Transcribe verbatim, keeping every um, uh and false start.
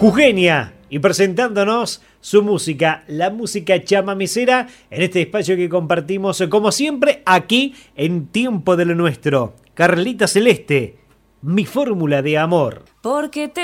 Jujeña, y presentándonos su música, la música chamamecera, en este espacio que compartimos, como siempre, aquí en Tiempo de lo Nuestro. Carlita Celeste, mi fórmula de amor. Porque te